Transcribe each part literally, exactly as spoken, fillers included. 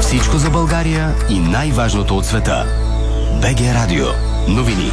Всичко за България и най-важното от света. БГ Радио. Новини.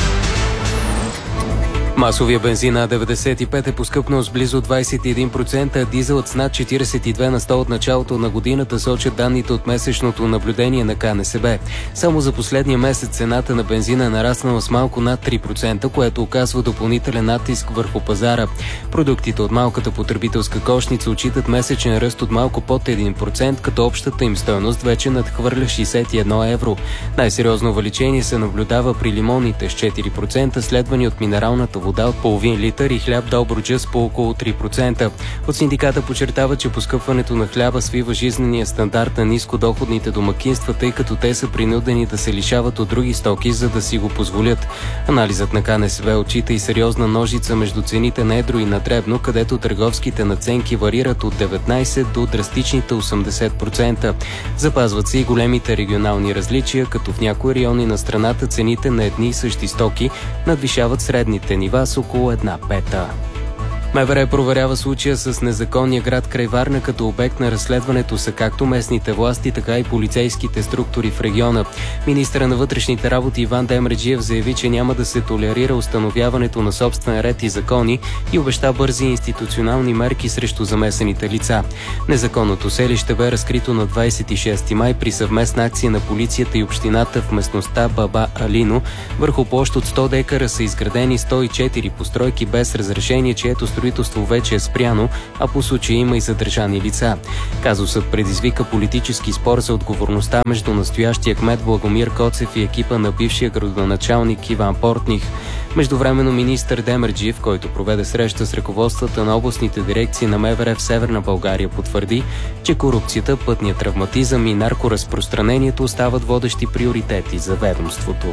Масовия бензин А деветдесет и пет е поскъпнал с близо двадесет и един процента, а дизелът с над четиридесет и две на сто от началото на годината, сочат данните от месечното наблюдение на К Н С Б. Само за последния месец цената на бензина е нараснала с малко над три процента, което оказва допълнителен натиск върху пазара. Продуктите от малката потребителска кошница отчитат месечен ръст от малко под един процент, като общата им стойност вече надхвърля шейсет и едно евро. Най-сериозно увеличение се наблюдава при лимоните с четири процента, следвани от минералната вода от половин литър и хляб Добруджа с по около три процента. От синдиката подчертава, че поскъпването на хляба свива жизнения стандарт на нискодоходните домакинства, тъй като те са принудени да се лишават от други стоки, за да си го позволят. Анализът на К Н С Б отчита и сериозна ножица между цените на едро и на дребно, където търговските надценки варират от деветнадесет до драстичните осемдесет процента. Запазват се и големите регионални различия, като в някои райони на страната цените на едни и същи стоки надвишават средните нива с около една пета. МВР проверява случая с незаконния град край Варна, като обект на разследването са както местните власти, така и полицейските структури в региона. Министърът на вътрешните работи Иван Демерджиев заяви, че няма да се толерира установяването на собствен ред и закони и обеща бързи институционални мерки срещу замесените лица. Незаконното селище бе разкрито на двадесет и шести май при съвместна акция на полицията и общината в местността Баба Алино. Върху площ от сто декара са изградени сто и четири постройки без разрешение, чието строителство вече е спряно, а по случая има и задържани лица. Казусът предизвика политически спор за отговорността между настоящия кмет Благомир Коцев и екипа на бившия градоначалник Иван Портних. Междувременно министър Демерджиев, който проведе среща с ръководствата на областните дирекции на МВР в Северна България, потвърди, че корупцията, пътният травматизъм и наркоразпространението остават водещи приоритети за ведомството.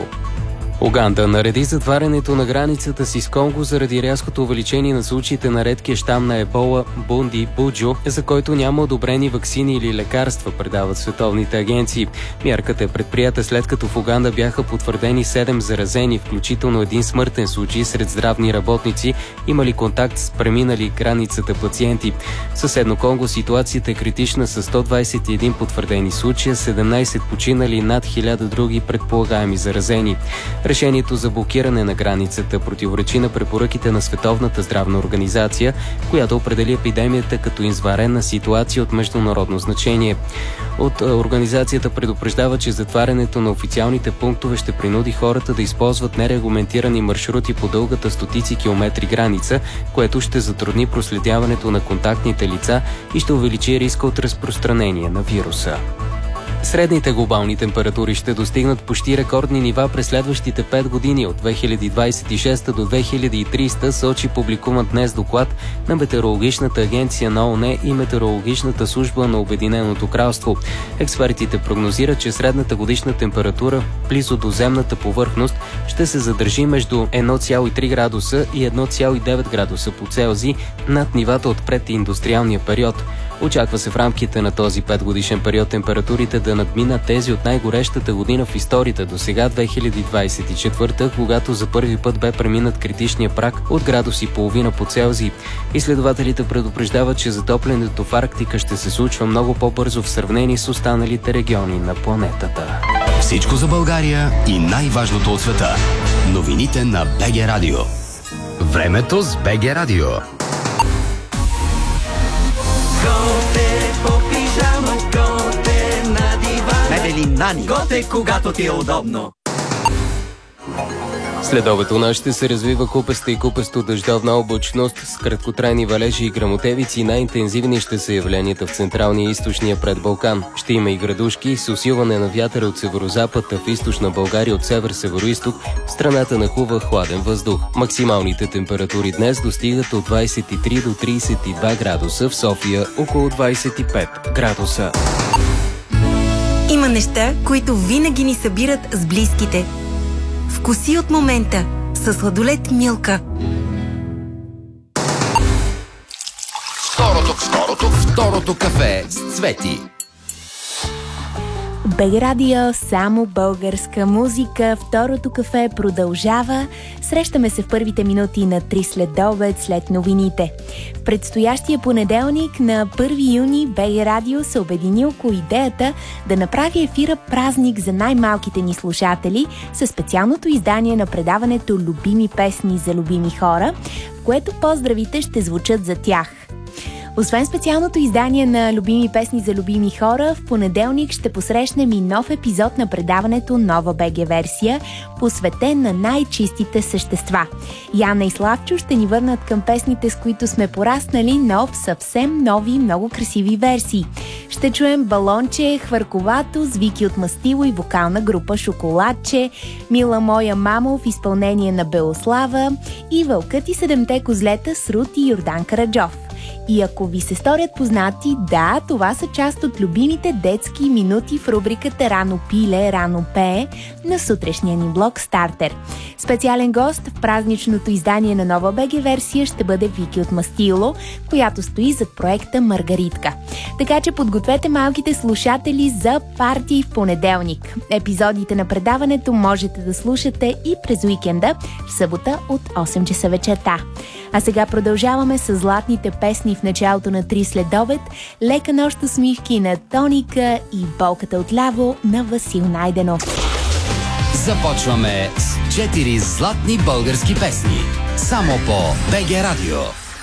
Уганда нареди затварянето на границата си с Конго заради рязкото увеличение на случаите на редкия щам на ебола Бунди Буджо, за който няма одобрени ваксини или лекарства, предават световните агенции. Мярката е предприята след като в Уганда бяха потвърдени седем заразени, включително един смъртен случай сред здравни работници, имали контакт с преминали границата пациенти. В съседно Конго ситуацията е критична с сто двадесет и един потвърдени случая, седемнадесет починали и над хиляда други предполагаеми заразени. Решението за блокиране на границата противоречи на препоръките на Световната здравна организация, която определи епидемията като извънредна ситуация от международно значение. От организацията предупреждава, че затварянето на официалните пунктове ще принуди хората да използват нерегламентирани маршрути по дългата стотици километри граница, което ще затрудни проследяването на контактните лица и ще увеличи риска от разпространение на вируса. Средните глобални температури ще достигнат почти рекордни нива през следващите пет години от две хиляди двадесет и шеста до две хиляди и тридесета, сочи публикуван днес доклад на Метеорологичната агенция на ООН и Метеорологичната служба на Обединеното кралство. Експертите прогнозират, че средната годишна температура близо до земната повърхност ще се задържи между едно цяло и три градуса и едно цяло и девет градуса по Целзий над нивата от прединдустриалния период. Очаква се в рамките на този петгодишен период температурите да надминат тези от най-горещата година в историята до сега две хиляди двадесет и четвърта, когато за първи път бе преминат критичния праг от градус и половина по Целзий. Изследователите предупреждават, че затоплянето в Арктика ще се случва много по-бързо в сравнение с останалите региони на планетата. Всичко за България и най-важното от света. Новините на БГ Радио. Времето с БГ Радио. Мебели Нани. Готе, когато ти е удобно. Следобед у нас ще се развива купеста и купесто дъждовна облачност с краткотрайни валежи и гръмотевици. Най-интензивни ще са явленията в централния и източния предбалкан. Ще има и градушки с усилване на вятъра от северозапад, а в източна България от север-североизток страната нахува хладен въздух. Максималните температури днес достигат от двадесет и три до тридесет и два градуса, в София около двадесет и пет градуса. Има неща, които винаги ни събират с близките. Вкуси от момента със сладолед Милка. Второто, второто, второто кафе с Цвети. БГ Радио, само българска музика. Второто кафе продължава. Срещаме се в първите минути на три следобед след новините. В предстоящия понеделник на първи юни БГ Радио се обедини около идеята да направи ефира празник за най-малките ни слушатели със специалното издание на предаването Любими песни за любими хора, в което поздравите ще звучат за тях. Освен специалното издание на Любими песни за любими хора, в понеделник ще посрещнем и нов епизод на предаването Нова БГ версия, посветен на най-чистите същества. Яна и Славчо ще ни върнат към песните, с които сме пораснали, но в съвсем нови, много красиви версии. Ще чуем Балонче, Хвърковато, с Вики от Мастило и вокална група Шоколадче, Мила моя мамо в изпълнение на Белослава и Вълкът и седемте козлета с Рут и Йордан Караджов. И ако ви се сторят познати, да, това са част от любимите детски минути в рубриката Рано пиле, рано пее на сутрешния ни блок Стартер. Специален гост в празничното издание на Нова БГ версия ще бъде Вики от Мастило, която стои зад проекта Маргаритка. Така че подгответе малките слушатели за парти в понеделник. Епизодите на предаването можете да слушате и през уикенда, в събота от осем часа вечерта. А сега продължаваме с златните песни в началото на три следобед, Лека нощ усмивки на Тоника и Болката отляво на Васил Найденов. Започваме с четири златни български песни. Само по БГ Радио.